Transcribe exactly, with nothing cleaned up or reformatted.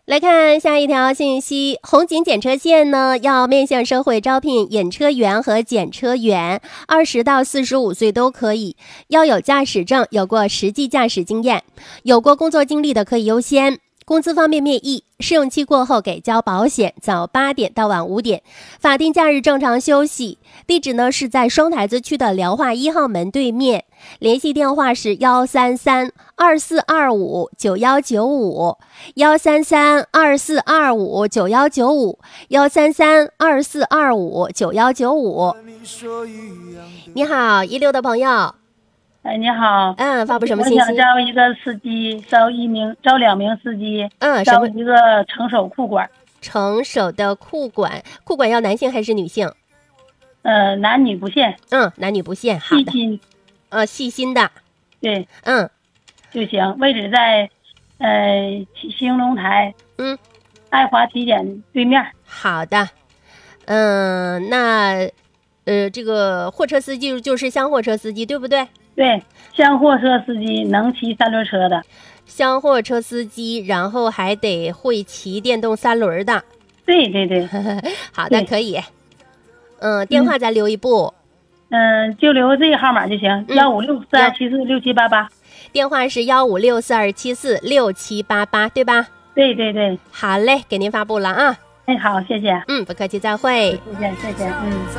来看下一条信息，红警检车线呢要面向社会招聘验车员和检车员，二十到四十五岁都可以，要有驾驶证，有过实际驾驶经验，有过工作经历的可以优先。工资方面面议，试用期过后给交保险，早八点到晚五点，法定假日正常休息。地址呢是在双台子区的辽化一号门对面，联系电话是幺三三二四二五九幺九五，幺三三二四二五九幺九五，幺三三二四二五九幺九五。你好，一六的朋友。 哎，你好， 嗯，发布什么信息？ 我想招一个司机，招一名，招两名司机， 嗯， 招一个成手库管。 成手的库管，库管要男性还是女性？ 呃，男女不限。 嗯，男女不限。好的。 细心。 呃，细心的。 对。 嗯， 就行。位置在，呃，兴隆台。 嗯， 爱华体检对面。 好的。嗯，那，呃，这个货车司机就是厢货车司机，对不对？ 对，厢货车司机能骑三轮车的， 厢货车司机，然后还得会骑电动三轮的。 对对对， 好的，可以。嗯，电话咱留一部。 嗯，就留这个号码就行，幺五六四二七四六七八八。 电话是幺五六四二七四六七八八，对吧？ 对对对。 好嘞，给您发布了啊。 哎，好，谢谢。 嗯，不客气，再会。 谢谢，谢谢，嗯。